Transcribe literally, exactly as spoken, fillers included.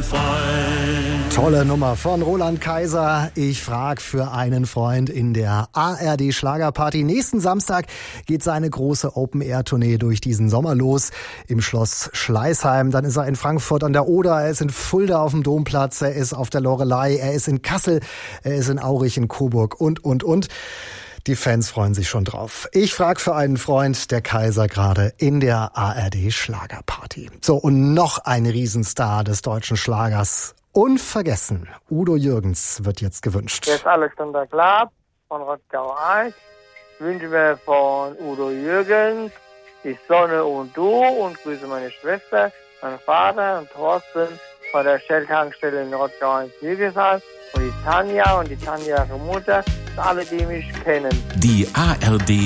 Freund. Tolle Nummer von Roland Kaiser. Ich frag für einen Freund in der A R D Schlagerparty. Nächsten Samstag geht seine große Open-Air-Tournee durch diesen Sommer los im Schloss Schleißheim. Dann ist er in Frankfurt an der Oder, er ist in Fulda auf dem Domplatz, er ist auf der Loreley, er ist in Kassel, er ist in Aurich, in Coburg und, und, und. Die Fans freuen sich schon drauf. Ich frag für einen Freund, der Kaiser gerade in der A R D Schlagerparty. So, und noch ein Riesenstar des deutschen Schlagers. Unvergessen. Udo Jürgens wird jetzt gewünscht. Jetzt Alexander Klapp von Rottgau eins. Ich wünsche mir von Udo Jürgens die Sonne und du und grüße meine Schwester, meinen Vater und Thorsten von der Shell-Tankstelle in Rottgau eins Hildesheim und die Tanja und die Tanja ihre Mutter und alle, die mich kennen. Die A R D